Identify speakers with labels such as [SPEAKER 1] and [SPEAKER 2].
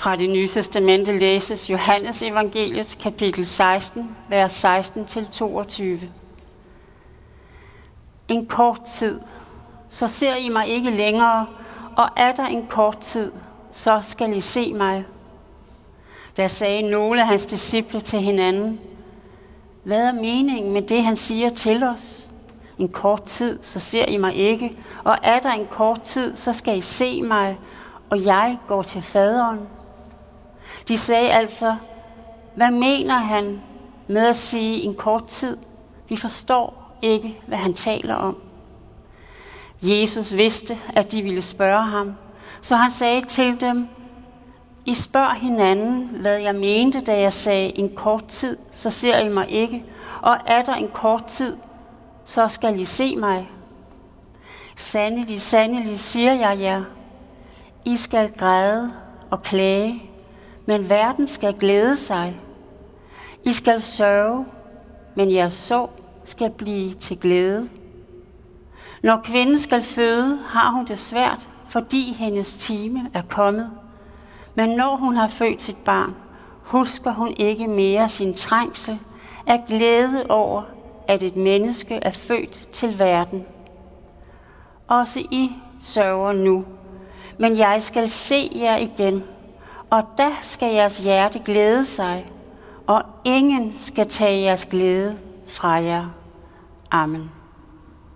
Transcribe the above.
[SPEAKER 1] Fra det nye testamente læses Johannes evangeliet, kapitel 16, vers 16-22. En kort tid, så ser I mig ikke længere, og er der en kort tid, så skal I se mig. Der sagde nogle af hans disciple til hinanden: Hvad er meningen med det, han siger til os? En kort tid, så ser I mig ikke, og er der en kort tid, så skal I se mig, og jeg går til faderen. De sagde altså: Hvad mener han med at sige en kort tid? Vi forstår ikke, hvad han taler om. Jesus vidste, at de ville spørge ham, så han sagde til dem: I spørger hinanden, hvad jeg mente, da jeg sagde en kort tid, så ser I mig ikke, og er der en kort tid, så skal I se mig. Sandelig, sandelig, siger jeg jer, I skal græde og klage, men verden skal glæde sig. I skal sørge, men jeres sorg skal blive til glæde. Når kvinden skal føde, har hun det svært, fordi hendes time er kommet. Men når hun har født sit barn, husker hun ikke mere sin trængsel af glæde over, at et menneske er født til verden. Også I sørger nu, men jeg skal se jer igen, og da skal jeres hjerte glæde sig, og ingen skal tage jeres glæde fra jer. Amen.